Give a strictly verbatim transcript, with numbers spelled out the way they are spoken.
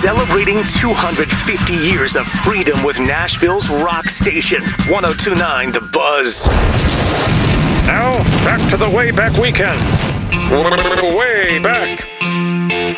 celebrating two hundred fifty years of freedom with Nashville's rock station, one oh two point nine The Buzz. Now, back to the Way Back Weekend. Way back.